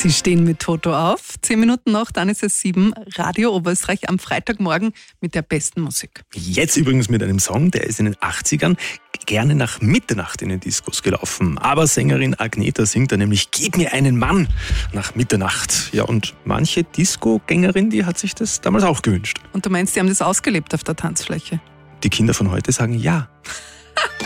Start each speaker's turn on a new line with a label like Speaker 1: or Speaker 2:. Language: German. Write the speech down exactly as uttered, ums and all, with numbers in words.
Speaker 1: Sie stehen mit Toto auf. Zehn Minuten noch, dann ist es sieben. Radio Oberösterreich am Freitagmorgen mit der besten Musik.
Speaker 2: Jetzt übrigens mit einem Song, der ist in den achtzigern gerne nach Mitternacht in den Diskos gelaufen. Aber Sängerin Agneta singt da nämlich "Gib mir einen Mann" nach Mitternacht. Ja, und manche Disco-Gängerin, die hat sich das damals auch gewünscht.
Speaker 1: Und du meinst, die haben das ausgelebt auf der Tanzfläche?
Speaker 2: Die Kinder von heute sagen ja.